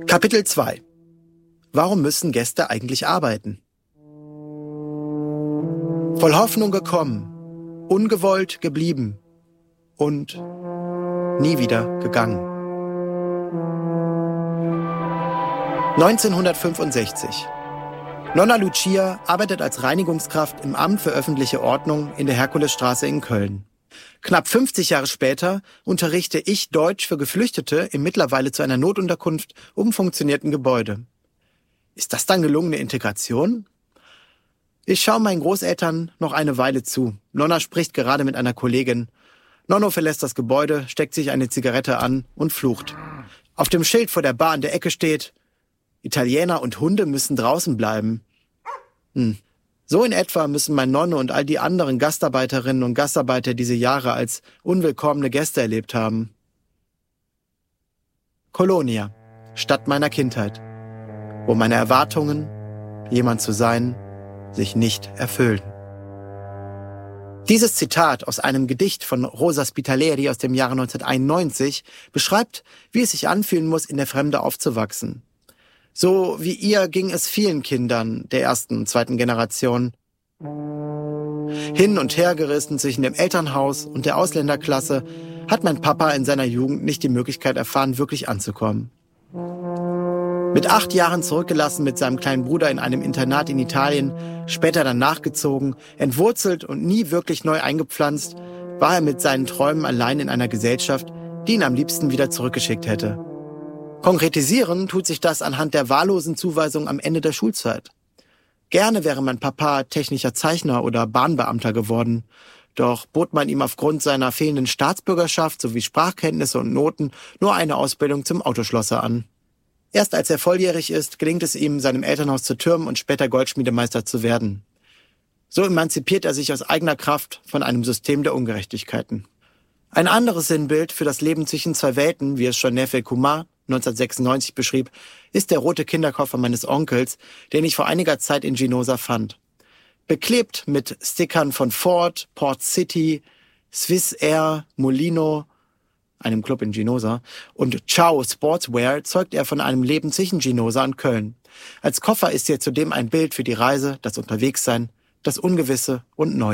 Kapitel 2. Warum müssen Gäste eigentlich arbeiten? Voll Hoffnung gekommen, ungewollt geblieben und nie wieder gegangen. 1965. Nonna Lucia arbeitet als Reinigungskraft im Amt für öffentliche Ordnung in der Herkulesstraße in Köln. Knapp 50 Jahre später unterrichte ich Deutsch für Geflüchtete im mittlerweile zu einer Notunterkunft umfunktionierten Gebäude. Ist das dann gelungene Integration? Ich schaue meinen Großeltern noch eine Weile zu. Nonna spricht gerade mit einer Kollegin. Nonno verlässt das Gebäude, steckt sich eine Zigarette an und flucht. Auf dem Schild vor der Bar in der Ecke steht: Italiener und Hunde müssen draußen bleiben. So in etwa müssen mein Nonno und all die anderen Gastarbeiterinnen und Gastarbeiter diese Jahre als unwillkommene Gäste erlebt haben. Kolonia, Stadt meiner Kindheit, wo meine Erwartungen, jemand zu sein, sich nicht erfüllen. Dieses Zitat aus einem Gedicht von Rosa Spitaleri aus dem Jahre 1991 beschreibt, wie es sich anfühlen muss, in der Fremde aufzuwachsen. So wie ihr ging es vielen Kindern der ersten und zweiten Generation. Hin und her gerissen zwischen dem Elternhaus und der Ausländerklasse hat mein Papa in seiner Jugend nicht die Möglichkeit erfahren, wirklich anzukommen. Mit 8 Jahren zurückgelassen mit seinem kleinen Bruder in einem Internat in Italien, später dann nachgezogen, entwurzelt und nie wirklich neu eingepflanzt, war er mit seinen Träumen allein in einer Gesellschaft, die ihn am liebsten wieder zurückgeschickt hätte. Konkretisieren tut sich das anhand der wahllosen Zuweisung am Ende der Schulzeit. Gerne wäre mein Papa technischer Zeichner oder Bahnbeamter geworden, doch bot man ihm aufgrund seiner fehlenden Staatsbürgerschaft sowie Sprachkenntnisse und Noten nur eine Ausbildung zum Autoschlosser an. Erst als er volljährig ist, gelingt es ihm, seinem Elternhaus zu türmen und später Goldschmiedemeister zu werden. So emanzipiert er sich aus eigener Kraft von einem System der Ungerechtigkeiten. Ein anderes Sinnbild für das Leben zwischen zwei Welten, wie es schon Nefe Kumar 1996 beschrieb, ist der rote Kinderkoffer meines Onkels, den ich vor einiger Zeit in Ginosa fand. Beklebt mit Stickern von Ford, Port City, Swissair, Molino, einem Club in Ginosa, und Ciao Sportswear zeugt er von einem Leben zwischen Ginosa und Köln. Als Koffer ist hier zudem ein Bild für die Reise, das Unterwegssein, das Ungewisse und Neue.